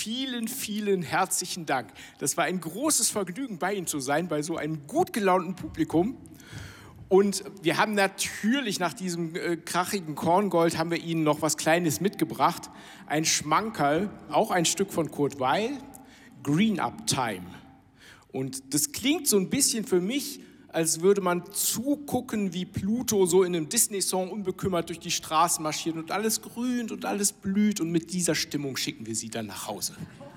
vielen, vielen herzlichen Dank. Das war ein großes Vergnügen, bei Ihnen zu sein, bei so einem gut gelaunten Publikum. Und wir haben natürlich nach diesem krachigen Korngold haben wir Ihnen noch was Kleines mitgebracht. Ein Schmankerl, auch ein Stück von Kurt Weill, Green Up Time. Und das klingt so ein bisschen für mich, als würde man zugucken, wie Pluto so in einem Disney-Song unbekümmert durch die Straßen marschiert und alles grünt und alles blüht. Und mit dieser Stimmung schicken wir Sie dann nach Hause.